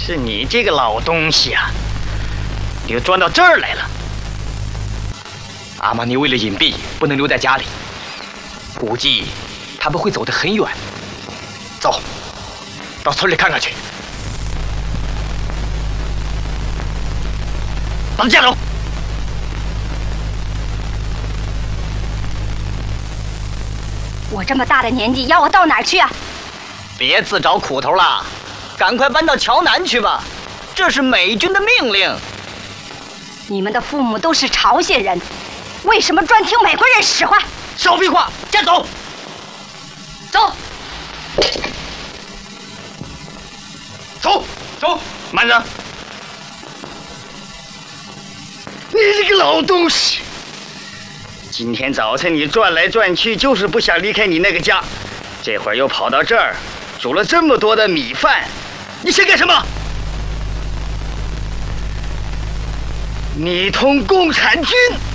是你这个老东西啊，你又钻到这儿来了。 阿玛尼为了隐蔽，不能留在家里，估计他们会走得很远。走，到村里看看去。 把他架走！ 我这么大的年纪，要我到哪儿去啊？ 别自找苦头了，赶快搬到桥南去吧，这是美军的命令。 你们的父母都是朝鲜人，为什么专听美国人使唤？ 少废话，架走！走！走！慢着！你这个老东西！今天早晨你转来转去，就是不想离开你那个家，这会儿又跑到这儿，煮了这么多的米饭，你想干什么？你同共产军